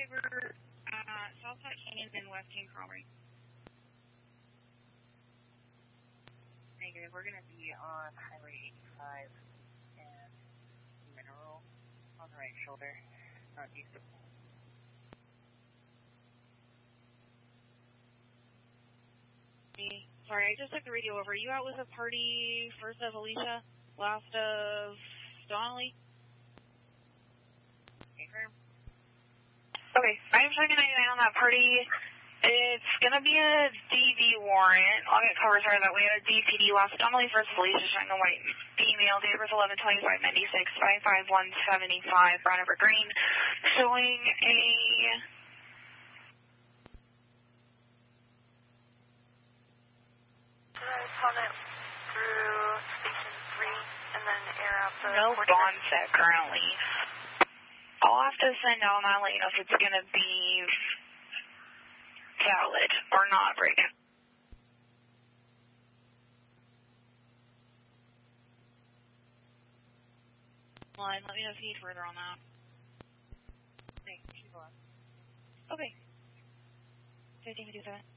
driver, South Hot Canyon and West King Cromery. Negative, we're going to be on Highway 85 and Mineral on the right shoulder, northeast of Sorry, I just took the radio over. Are you out with a party, first of Alicia, last of Donnelly? Okay, I'm checking 99 on that party. It's going to be a DV warrant. I'll get coverage for that. We had a DPD last Donnelly, first of Alicia, showing a white female, date of birth 11/25/96, 55175, brown over green, showing a... Run it through station 3 and then air out the... No bond set currently. I'll have to send out and I'll let you know if it's going to be valid or not right now. Line, let me know if you need further on that. Thanks, keep on. Okay. 1557.